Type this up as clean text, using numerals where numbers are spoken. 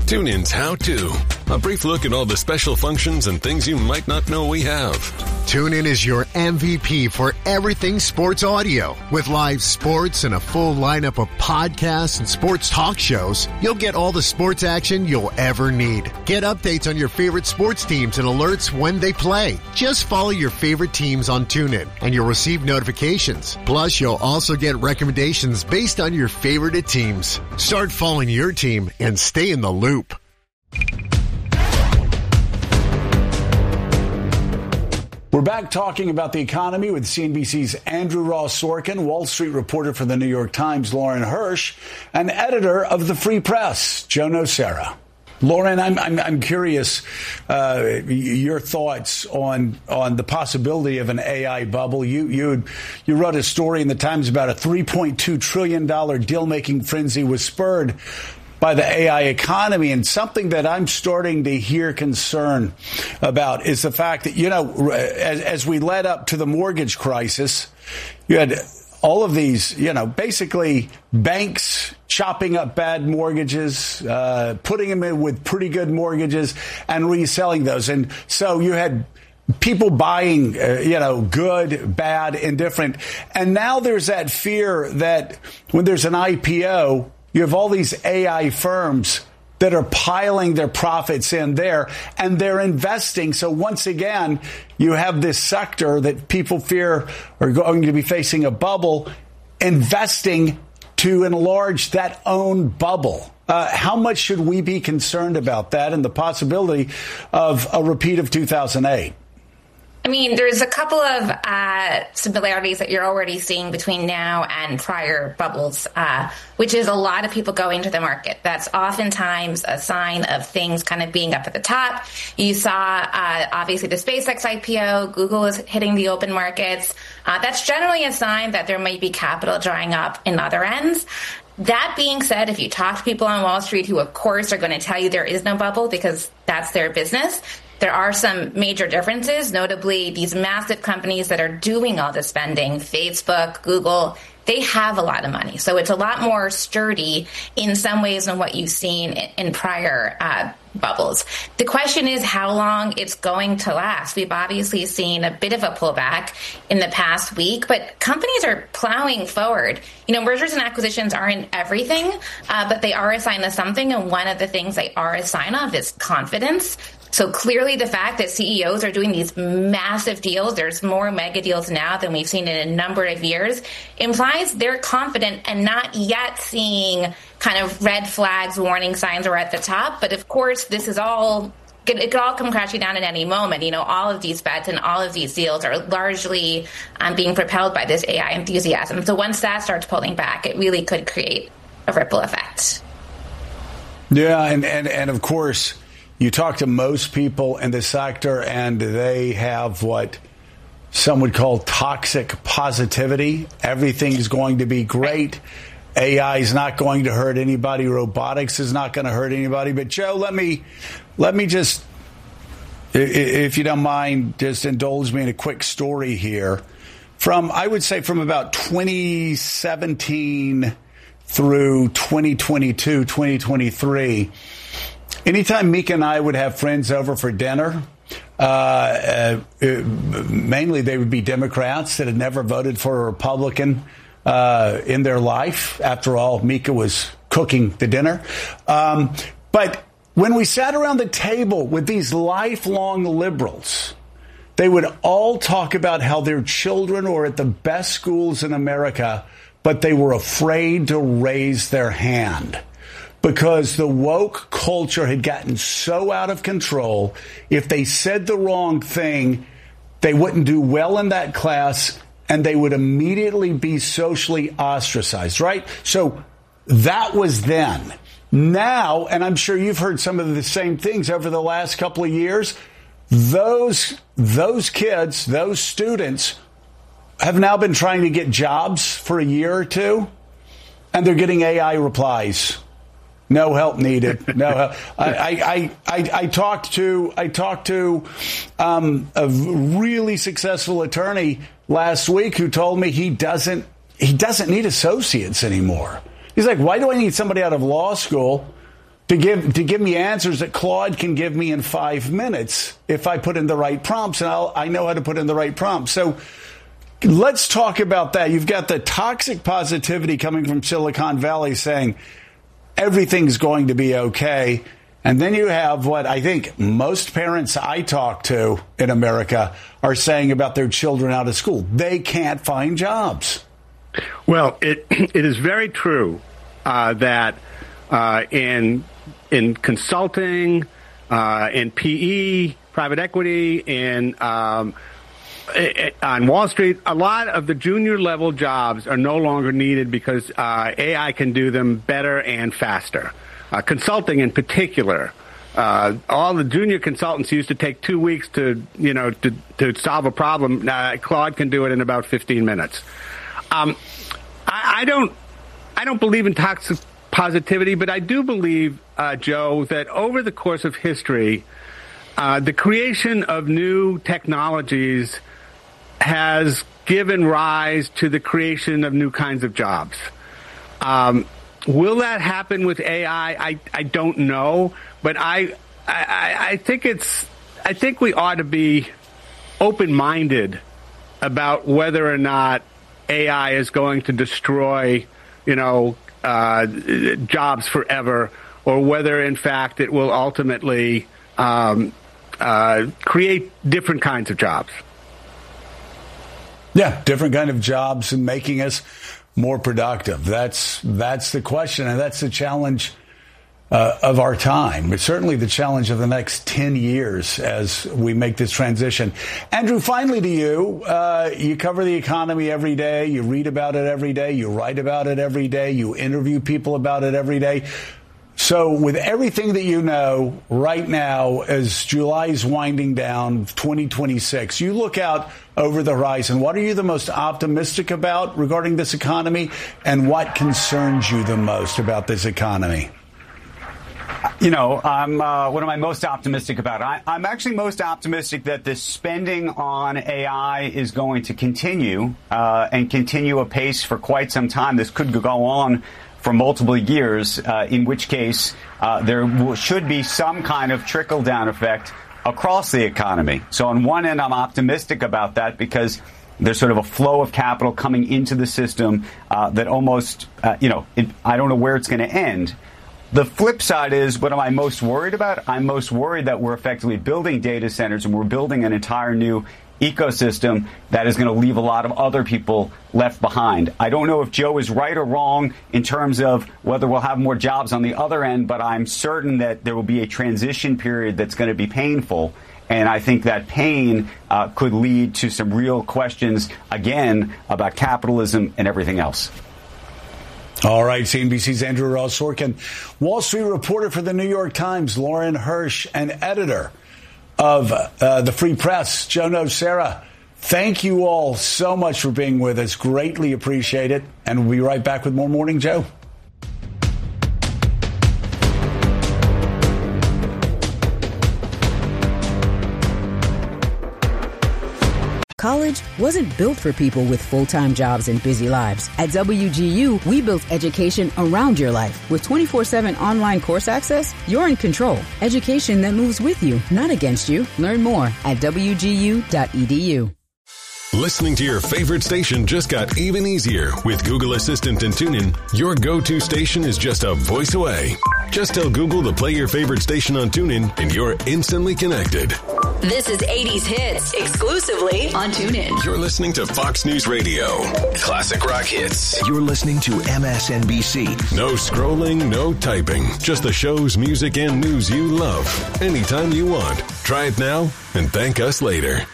TuneIn's How To. A brief look at all the special functions and things you might not know we have. TuneIn is your MVP for everything sports audio. With live sports and a full lineup of podcasts and sports talk shows, you'll get all the sports action you'll ever need. Get updates on your favorite sports teams and alerts when they play. Just follow your favorite teams on TuneIn, and you'll receive notifications. Plus, you'll also get recommendations based on your favorite teams. Start following your team and stay in the loop. We're back talking about the economy with CNBC's Andrew Ross Sorkin, Wall Street reporter for the New York Times, Lauren Hirsch, and editor of the Free Press, Joe Nocera. Lauren, I'm curious your thoughts on the possibility of an AI bubble. You wrote a story in the Times about a $3.2 trillion deal-making frenzy was spurred by the AI economy. And something that I'm starting to hear concern about is the fact that, as we led up to the mortgage crisis, you had all of these, basically banks chopping up bad mortgages, putting them in with pretty good mortgages and reselling those. And so you had people buying, good, bad, indifferent. And now there's that fear that when there's an IPO, you have all these AI firms that are piling their profits in there, and they're investing. So once again, you have this sector that people fear are going to be facing a bubble, investing to enlarge that own bubble. How much should we be concerned about that and the possibility of a repeat of 2008? I mean, there's a couple of similarities that you're already seeing between now and prior bubbles, which is a lot of people going to the market. That's oftentimes a sign of things kind of being up at the top. You saw, obviously, the SpaceX IPO. Google is hitting the open markets. That's generally a sign that there might be capital drying up in other ends. That being said, if you talk to people on Wall Street who, of course, are going to tell you there is no bubble because that's their business, there are some major differences, notably these massive companies that are doing all the spending, Facebook, Google, they have a lot of money. So it's a lot more sturdy in some ways than what you've seen in prior bubbles. The question is how long it's going to last. We've obviously seen a bit of a pullback in the past week, but companies are plowing forward. Mergers and acquisitions aren't everything, but they are a sign of something. And one of the things they are a sign of is confidence. So clearly the fact that CEOs are doing these massive deals, there's more mega deals now than we've seen in a number of years, implies they're confident and not yet seeing kind of red flags, warning signs are at the top. But of course, this is all, it could all come crashing down at any moment. All of these bets and all of these deals are largely being propelled by this AI enthusiasm. So once that starts pulling back, it really could create a ripple effect. Yeah, and of course, you talk to most people in the sector, and they have what some would call toxic positivity. Everything's going to be great. AI is not going to hurt anybody. Robotics is not going to hurt anybody. But, Joe, let me just, if you don't mind, just indulge me in a quick story here. I would say from about 2017 through 2022, 2023, anytime Mika and I would have friends over for dinner, mainly they would be Democrats that had never voted for a Republican in their life. After all, Mika was cooking the dinner. But when we sat around the table with these lifelong liberals, they would all talk about how their children were at the best schools in America, but they were afraid to raise their hand, because the woke culture had gotten so out of control. If they said the wrong thing, they wouldn't do well in that class, and they would immediately be socially ostracized, right? So that was then. Now, and I'm sure you've heard some of the same things over the last couple of years, those kids, those students have now been trying to get jobs for a year or two, and they're getting AI replies. No help needed. No help. I talked to a really successful attorney last week who told me he doesn't need associates anymore. He's like, why do I need somebody out of law school to give me answers that Claude can give me in 5 minutes if I put in the right prompts, and I know how to put in the right prompts. So let's talk about that. You've got the toxic positivity coming from Silicon Valley saying everything's going to be okay. And then you have what I think most parents I talk to in America are saying about their children out of school. They can't find jobs. Well, it is very true that in consulting, in PE, private equity, on Wall Street, a lot of the junior level jobs are no longer needed because AI can do them better and faster. Consulting in particular, all the junior consultants used to take 2 weeks to solve a problem. Claude can do it in about 15 minutes. I don't believe in toxic positivity, but I do believe, Joe, that over the course of history, the creation of new technologies has given rise to the creation of new kinds of jobs. Will that happen with AI? I don't know, but I think we ought to be open-minded about whether or not AI is going to destroy, jobs forever, or whether, in fact, it will ultimately create different kinds of jobs. Yeah, different kind of jobs and making us more productive. That's the question, and that's the challenge of our time. It's certainly the challenge of the next 10 years as we make this transition. Andrew, finally to you. You cover the economy every day. You read about it every day. You write about it every day. You interview people about it every day. So with everything that you know right now, as July's winding down, 2026, you look out over the horizon. What are you the most optimistic about regarding this economy, and what concerns you the most about this economy? What am I most optimistic about? I'm actually most optimistic that the spending on AI is going to continue and continue apace for quite some time. This could go on for multiple years, in which case there should be some kind of trickle-down effect across the economy. So on one end, I'm optimistic about that because there's sort of a flow of capital coming into the system that almost, I don't know where it's going to end. The flip side is, what am I most worried about? I'm most worried that we're effectively building data centers and we're building an entire new ecosystem that is going to leave a lot of other people left behind. I don't know if Joe is right or wrong in terms of whether we'll have more jobs on the other end, but I'm certain that there will be a transition period that's going to be painful. And I think that pain could lead to some real questions, again, about capitalism and everything else. All right, CNBC's Andrew Ross Sorkin, Wall Street reporter for the New York Times, Lauren Hirsch, and editor of the Free Press, Joe Nocera. Thank you all so much for being with us. Greatly appreciate it. And we'll be right back with more Morning Joe. College wasn't built for people with full-time jobs and busy lives. At WGU, we built education around your life. With 24/7 online course access, you're in control. Education that moves with you, not against you. Learn more at wgu.edu. Listening to your favorite station just got even easier. With Google Assistant and TuneIn, your go-to station is just a voice away. Just tell Google to play your favorite station on TuneIn, and you're instantly connected. This is 80s Hits, exclusively on TuneIn. You're listening to Fox News Radio. Classic rock hits. You're listening to MSNBC. No scrolling, no typing. Just the shows, music, and news you love. Anytime you want. Try it now and thank us later.